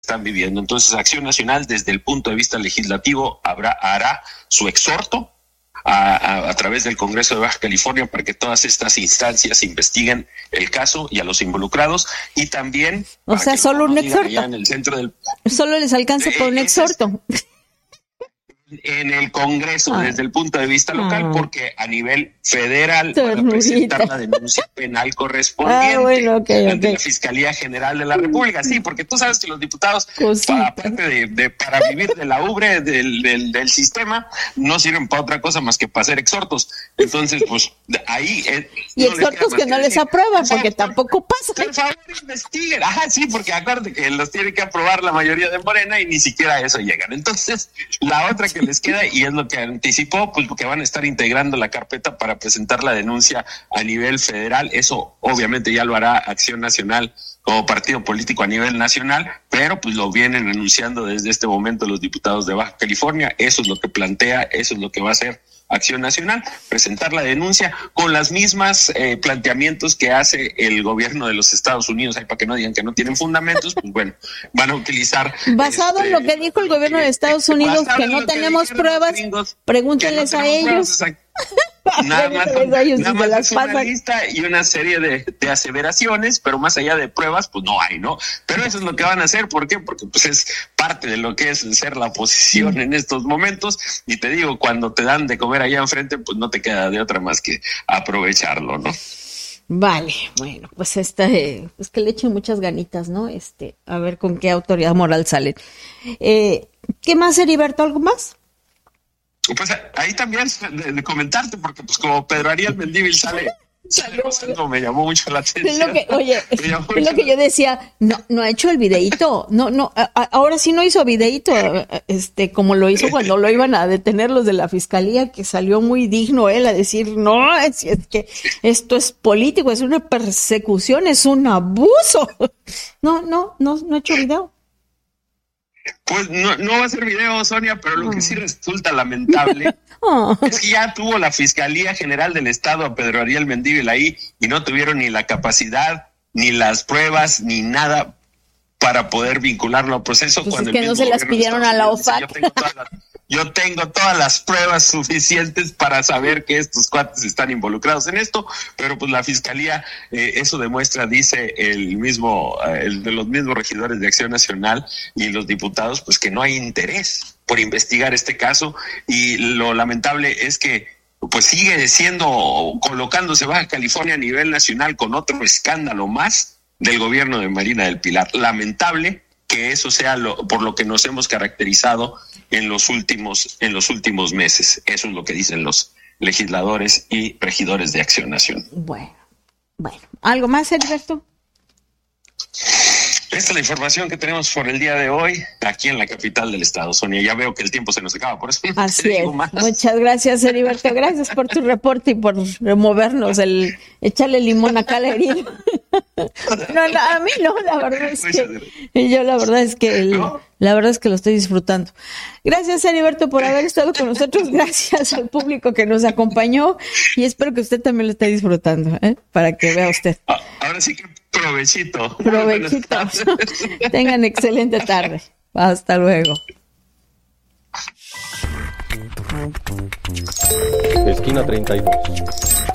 están viviendo. Entonces, Acción Nacional, desde el punto de vista legislativo, hará su exhorto a través del Congreso de Baja California para que todas estas instancias investiguen el caso y a los involucrados, y también... O sea, solo un exhorto. En el centro del... Solo les alcanza por un exhorto. En el Congreso, desde el punto de vista local, porque a nivel federal van a presentar la denuncia penal correspondiente ante la Fiscalía General de la República. Sí, porque tú sabes que los diputados, aparte para vivir de la ubre del sistema, no sirven para otra cosa más que para hacer exhortos. Entonces, pues ahí... y no exhortos que no les aprueban, porque tampoco pasa. Por favor, investiguen. Sí, porque acuérdate que los tiene que aprobar la mayoría de Morena y ni siquiera a eso llegan. Entonces, la otra que les queda, y es lo que anticipó, pues porque van a estar integrando la carpeta para presentar la denuncia a nivel federal. Eso obviamente ya lo hará Acción Nacional como partido político a nivel nacional, pero pues lo vienen anunciando desde este momento los diputados de Baja California. Eso es lo que plantea, eso es lo que va a hacer Acción Nacional, presentar la denuncia con las mismas planteamientos que hace el gobierno de los Estados Unidos, para que no digan que no tienen fundamentos. Pues bueno, van a utilizar... Basado en lo que dijo el gobierno de Estados Unidos, que no tenemos pruebas, pregúntenles a ellos. Nada más es una lista y una serie de aseveraciones, pero más allá de pruebas, pues no hay, ¿no? Pero eso es lo que van a hacer. ¿Por qué? Porque pues es parte de lo que es ser la oposición en estos momentos. Y te digo, cuando te dan de comer allá enfrente, pues no te queda de otra más que aprovecharlo, ¿no? Vale, bueno, pues pues que le echen muchas ganitas, ¿no? A ver con qué autoridad moral salen. ¿Qué más, Heriberto? ¿Algo más? Pues ahí también de comentarte, porque pues como Pedro Ariel Mendívil sale rozando, me llamó mucho la atención. Es lo que yo decía, no ha hecho el videíto, no, ahora sí no hizo videíto, como lo hizo cuando lo iban a detener los de la fiscalía, que salió muy digno él a decir, no, es que esto es político, es una persecución, es un abuso. No ha hecho video. Pues no va a ser video, Sonia, pero lo que sí resulta lamentable es que ya tuvo la Fiscalía General del Estado a Pedro Ariel Mendívil ahí y no tuvieron ni la capacidad, ni las pruebas, ni nada para poder vincularlo al proceso. Pues cuando es que no se las pidieron a la OFAC. Yo tengo todas las pruebas suficientes para saber que estos cuates están involucrados en esto, pero pues la Fiscalía, eso demuestra, dice el de los mismos regidores de Acción Nacional y los diputados, pues que no hay interés por investigar este caso, y lo lamentable es que pues sigue colocándose Baja California a nivel nacional con otro escándalo más del gobierno de Marina del Pilar. Lamentable que eso sea por lo que nos hemos caracterizado en los últimos meses. Eso es lo que dicen los legisladores y regidores de Acción Nacional. Bueno. ¿Algo más, Heriberto? Esta es la información que tenemos por el día de hoy aquí en la capital del estado, Sonia. Ya veo que el tiempo se nos acaba, por eso así es. Muchas gracias, Heriberto. Gracias por tu reporte y por removernos, echarle limón acá a la herida. No, a mí no, la verdad es que la verdad es que lo estoy disfrutando. Gracias, Heriberto, por haber estado con nosotros. Gracias al público que nos acompañó y espero que usted también lo esté disfrutando, para que vea usted. Ahora sí que provechito. Tengan excelente tarde. Hasta luego. Esquina 32.